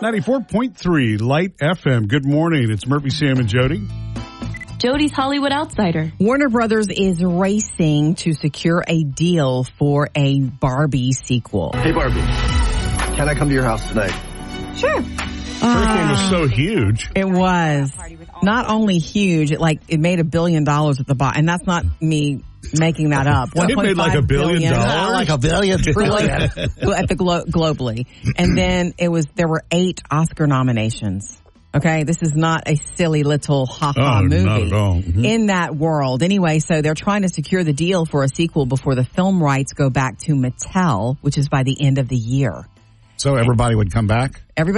94.3 Light FM. Good morning. It's Murphy, Sam, and Jody. Jody's Hollywood Outsider. Warner Brothers is racing to secure a deal for a Barbie sequel. Hey, Barbie, can I come to your house tonight? Sure. First one was so huge. It was. Not only huge, it made $1 billion at the bottom. And that's not me making that up. It made like $1 billion. Like $1 billion trillion. At the globally. And then there were 8 Oscar nominations. Okay, this is not a silly little ha-ha movie not at all. Mm-hmm. In that world. Anyway, so they're trying to secure the deal for a sequel before the film rights go back to Mattel, which is by the end of the year. So everybody would come back? Everybody